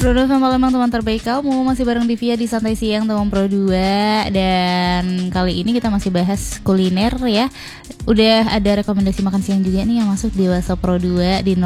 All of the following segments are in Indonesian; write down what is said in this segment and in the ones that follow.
Bruno sama memang teman terbaik kamu. Masih bareng Divya di Santai Siang teman Pro 2. Dan kali ini kita masih bahas kuliner ya. Udah ada rekomendasi makan siang juga nih yang masuk di WhatsApp Pro 2 di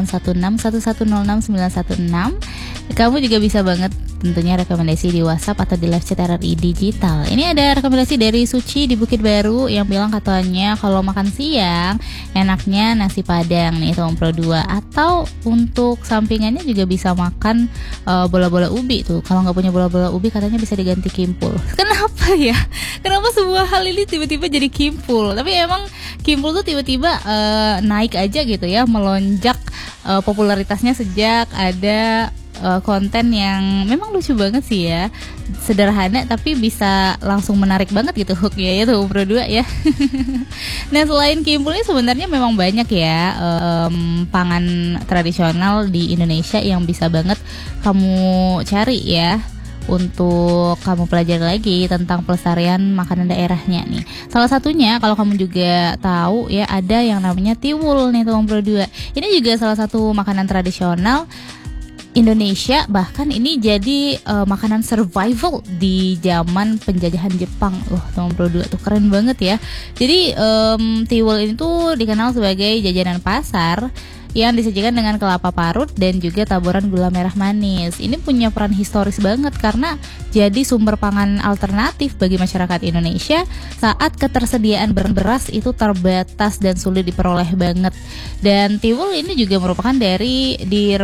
0816 1106 916. Kamu juga bisa banget tentunya rekomendasi di WhatsApp atau di live chat RRI Digital. Ini ada rekomendasi dari Suci di Bukit Baru yang bilang katanya kalau makan siang enaknya nasi padang nih teman Pro 2. Atau untuk sampingannya juga bisa makan bola-bola ubi tuh. Kalau nggak punya bola-bola ubi katanya bisa diganti kimpul. Kenapa ya? Kenapa semua hal ini tiba-tiba jadi kimpul? Tapi emang kimpul tuh tiba-tiba naik aja gitu ya, melonjak popularitasnya sejak ada konten yang memang lucu banget sih ya, sederhana tapi bisa langsung menarik banget gitu hooknya ya tuh Pro 2 ya. Nah selain kimpul ini sebenarnya memang banyak ya pangan tradisional di Indonesia yang bisa banget kamu cari ya untuk kamu pelajari lagi tentang pelestarian makanan daerahnya nih. Salah satunya kalau kamu juga tahu ya ada yang namanya tiwul nih teman Pro 2. Ini juga salah satu makanan tradisional Indonesia, bahkan ini jadi makanan survival di zaman penjajahan Jepang. Loh, teman Pro 2 tuh keren banget ya. Jadi tiwul ini tuh dikenal sebagai jajanan pasar yang disajikan dengan kelapa parut dan juga taburan gula merah manis. Ini punya peran historis banget karena jadi sumber pangan alternatif bagi masyarakat Indonesia saat ketersediaan beras itu terbatas dan sulit diperoleh banget. Dan tiwul ini juga merupakan dari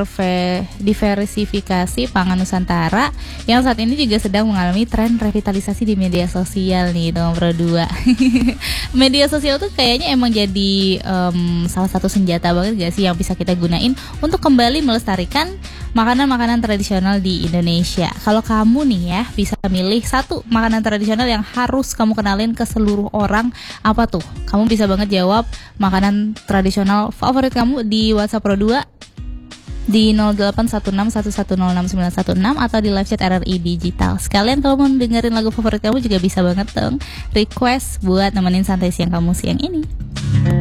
diversifikasi pangan Nusantara yang saat ini juga sedang mengalami tren revitalisasi di media sosial nih teman Pro 2. Media sosial tuh kayaknya emang jadi salah satu senjata banget gak sih yang bisa kita gunain untuk kembali melestarikan makanan-makanan tradisional di Indonesia. Kalau kamu nih ya bisa milih satu makanan tradisional yang harus kamu kenalin ke seluruh orang, apa tuh? Kamu bisa banget jawab makanan tradisional favorit kamu di WhatsApp Pro 2 di 08161106916 atau di live chat RRI Digital. Sekalian kalau mau dengerin lagu favorit kamu juga bisa banget dong request buat nemenin santai siang kamu siang ini.